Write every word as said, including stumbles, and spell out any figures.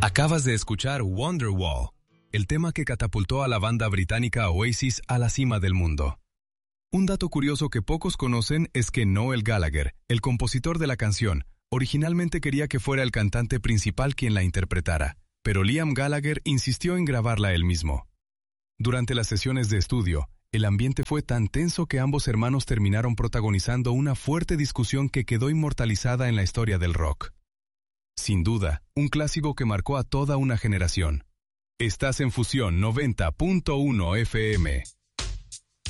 Acabas de escuchar Wonderwall, el tema que catapultó a la banda británica Oasis a la cima del mundo. Un dato curioso que pocos conocen es que Noel Gallagher, el compositor de la canción, originalmente quería que fuera el cantante principal quien la interpretara, pero Liam Gallagher insistió en grabarla él mismo. Durante las sesiones de estudio, el ambiente fue tan tenso que ambos hermanos terminaron protagonizando una fuerte discusión que quedó inmortalizada en la historia del rock. Sin duda, un clásico que marcó a toda una generación. Estás en Fusión noventa punto uno F M.